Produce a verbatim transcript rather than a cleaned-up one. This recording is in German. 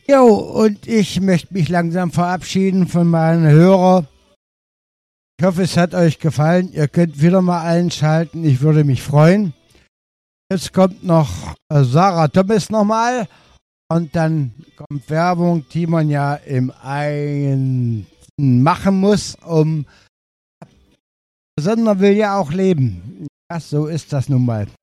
Jo, und ich möchte mich langsam verabschieden von meinen Hörern. Ich hoffe, es hat euch gefallen. Ihr könnt wieder mal einschalten. Ich würde mich freuen. Jetzt kommt noch äh, Sarah Thomas nochmal. Und dann kommt Werbung, die man ja im einen machen muss, um... Der Sender will ja auch leben. Ja, so ist das nun mal.